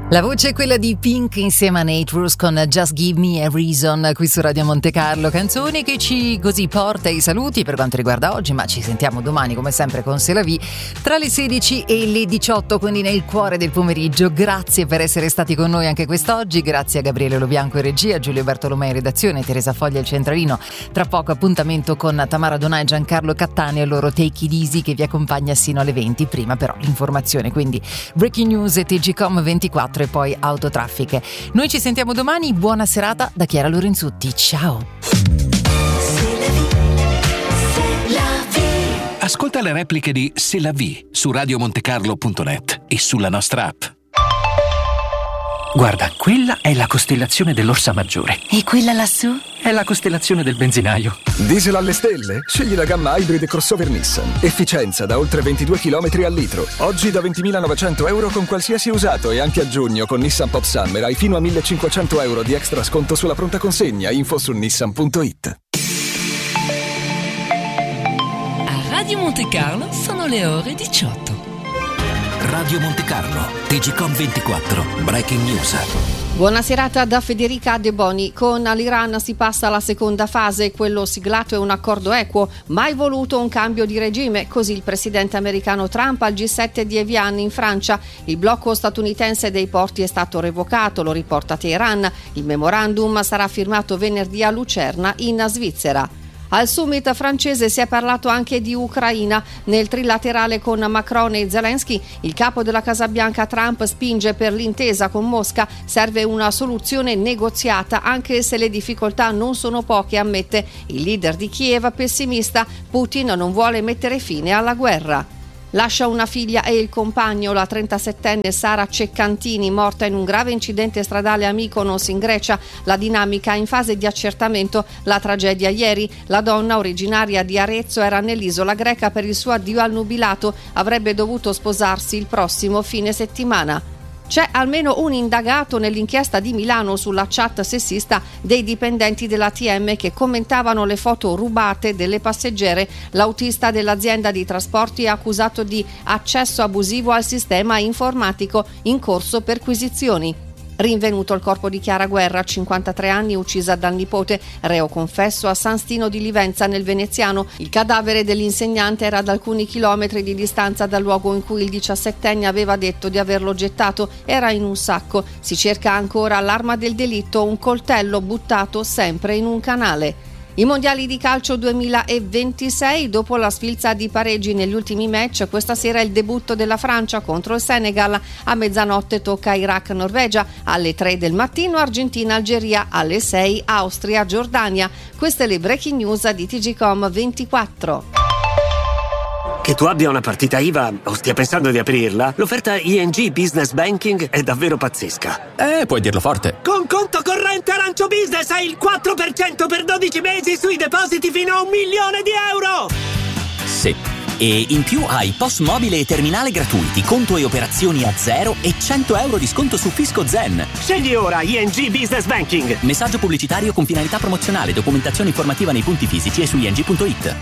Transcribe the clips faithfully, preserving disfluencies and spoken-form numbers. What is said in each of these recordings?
La voce è quella di Pink insieme a Nate Ruess con Just Give Me a Reason qui su Radio Monte Carlo, canzone che ci così porta i saluti per quanto riguarda oggi, ma ci sentiamo domani come sempre con C'est la vie tra le sedici e le diciotto, quindi nel cuore del pomeriggio. Grazie per essere stati con noi anche quest'oggi, grazie a Gabriele Lobianco in regia, Giulio Bartolomei in redazione, Teresa Foglia il centralino. Tra poco appuntamento con Tamara Donà e Giancarlo Cattani e il loro Take It Easy che vi accompagna sino alle venti, prima però l'informazione, quindi Breaking News e T G Com ventiquattro e poi Autotraffiche. Noi ci sentiamo domani, buona serata da Chiara Lorenzutti, ciao. Ascolta le repliche di C'est la vie su radiomontecarlo punto net e sulla nostra app. Guarda, quella è la costellazione dell'Orsa Maggiore. E quella lassù? È la costellazione del benzinaio. Diesel alle stelle? Scegli la gamma Hybrid crossover Nissan. Efficienza da oltre ventidue chilometri al litro. Oggi da ventimilanovecento euro con qualsiasi usato e anche a giugno con Nissan Pop Summer hai fino a millecinquecento euro di extra sconto sulla pronta consegna. Info su nissan punto it. A Radio Monte Carlo sono le ore diciotto. Radio Monte Carlo, T G Com ventiquattro, Breaking News. Buona serata da Federica De Boni. Con l'Iran si passa alla seconda fase, quello siglato è un accordo equo, mai voluto un cambio di regime, così il presidente americano Trump al G sette di Evian in Francia. Il blocco statunitense dei porti è stato revocato, lo riporta Teheran. Il memorandum sarà firmato venerdì a Lucerna in Svizzera. Al summit francese si è parlato anche di Ucraina. Nel trilaterale con Macron e Zelensky, il capo della Casa Bianca Trump spinge per l'intesa con Mosca. Serve una soluzione negoziata, anche se le difficoltà non sono poche, ammette il leader di Kiev pessimista. Putin non vuole mettere fine alla guerra. Lascia una figlia e il compagno, la trentasettenne Sara Ceccantini, morta in un grave incidente stradale a Mykonos in Grecia. La dinamica è in fase di accertamento. La tragedia ieri, la donna originaria di Arezzo era nell'isola greca per il suo addio al nubilato, avrebbe dovuto sposarsi il prossimo fine settimana. C'è almeno un indagato nell'inchiesta di Milano sulla chat sessista dei dipendenti dell'A T M che commentavano le foto rubate delle passeggere. L'autista dell'azienda di trasporti è accusato di accesso abusivo al sistema informatico, in corso perquisizioni. Rinvenuto il corpo di Chiara Guerra, cinquantatré anni, uccisa dal nipote, reo confesso a San Stino di Livenza nel Veneziano. Il cadavere dell'insegnante era ad alcuni chilometri di distanza dal luogo in cui il diciassettenne aveva detto di averlo gettato, era in un sacco. Si cerca ancora l'arma del delitto, un coltello buttato sempre in un canale. I mondiali di calcio duemilaventisei, dopo la sfilza di pareggi negli ultimi match, questa sera il debutto della Francia contro il Senegal. A mezzanotte tocca Iraq-Norvegia, alle tre del mattino Argentina-Algeria, alle sei Austria-Giordania. Queste le breaking news di T G Com ventiquattro. Che tu abbia una partita I V A o stia pensando di aprirla, l'offerta I N G Business Banking è davvero pazzesca. Eh, puoi dirlo forte. Con conto corrente Arancio Business hai il quattro per cento per dodici mesi sui depositi fino a un milione di euro! Sì. E in più hai P O S mobile e terminale gratuiti, conto e operazioni a zero e cento euro di sconto su Fisco Zen. Scegli ora I N G Business Banking. Messaggio pubblicitario con finalità promozionale, documentazione informativa nei punti fisici e su i n g punto i t.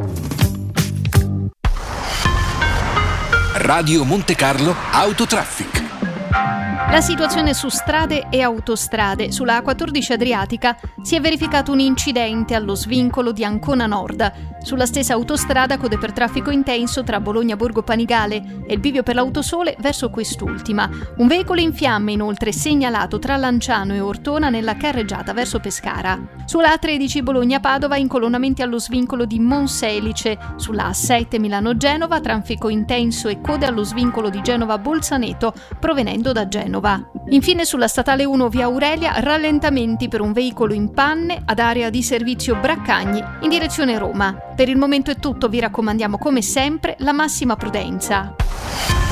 Radio Monte Carlo Autotraffic. La situazione su strade e autostrade. Sulla A quattordici Adriatica si è verificato un incidente allo svincolo di Ancona Nord. Sulla stessa autostrada code per traffico intenso tra Bologna Borgo Panigale e il bivio per l'Autosole verso quest'ultima. Un veicolo in fiamme inoltre segnalato tra Lanciano e Ortona nella carreggiata verso Pescara. Sulla A tredici Bologna-Padova incolonnamenti allo svincolo di Monselice. Sulla A sette Milano-Genova traffico intenso e code allo svincolo di Genova-Bolzaneto provenendo da Genova. Infine sulla statale uno via Aurelia rallentamenti per un veicolo in panne ad area di servizio Braccagni in direzione Roma. Per il momento è tutto, vi raccomandiamo come sempre la massima prudenza.